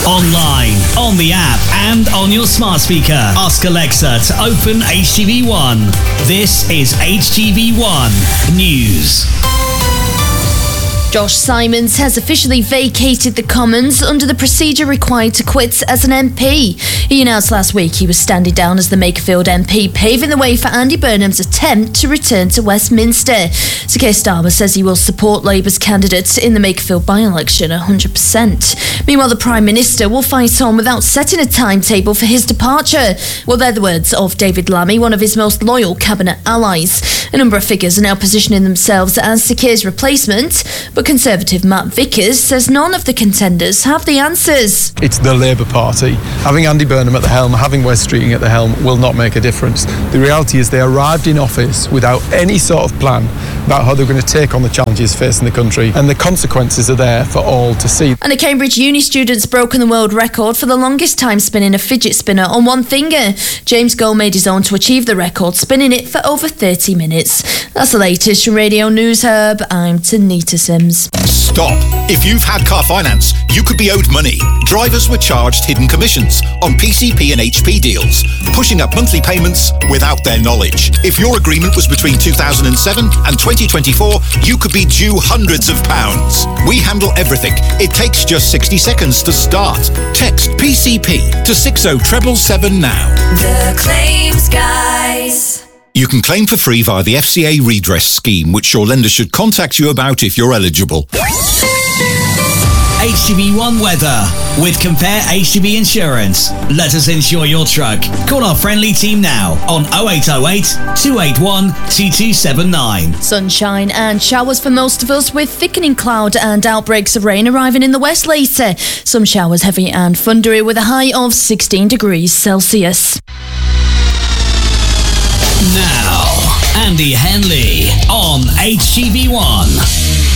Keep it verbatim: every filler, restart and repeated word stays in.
Online, on the app, and on your smart speaker. Ask Alexa to open H T V one. This is H T V one News. Josh Simons has officially vacated the Commons under the procedure required to quit as an M P. He announced last week he was standing down as the Makerfield M P, paving the way for Andy Burnham's attempt to return to Westminster. Sir Keir Starmer says he will support Labour's candidate in the Makerfield by-election one hundred percent. Meanwhile, the Prime Minister will fight on without setting a timetable for his departure. Well, they're the words of David Lammy, one of his most loyal cabinet allies. A number of figures are now positioning themselves as Sir Keir's replacement, but Conservative Matt Vickers says none of the contenders have the answers. It's the Labour Party. Having Andy Burnham at the helm, having Wes Streeting at the helm will not make a difference. The reality is they arrived in office without any sort of plan about how they're going to take on the challenges facing the country, and the consequences are there for all to see. And a Cambridge uni student's broken the world record for the longest time spinning a fidget spinner on one finger. James Gold made his own to achieve the record, spinning it for over thirty minutes. That's the latest from Radio News Hub. I'm Tanita Sims. Stop. If you've had car finance, you could be owed money. Drivers were charged hidden commissions on P C P and H P deals, pushing up monthly payments without their knowledge. If your agreement was between two thousand seven and twenty twenty-four, you could be due hundreds of pounds. We handle everything. It takes just sixty seconds to start. Text P C P to six oh seven seven now. The Claims Guys. You can claim for free via the F C A redress scheme, which your lender should contact you about if you're eligible. H T V one weather with Compare H T V Insurance. Let us insure your truck. Call our friendly team now on oh eight oh eight, two eight one, two two seven nine. Sunshine and showers for most of us, with thickening cloud and outbreaks of rain arriving in the west later. Some showers heavy and thundery with a high of sixteen degrees Celsius. Now, Andy Henley on H T V one.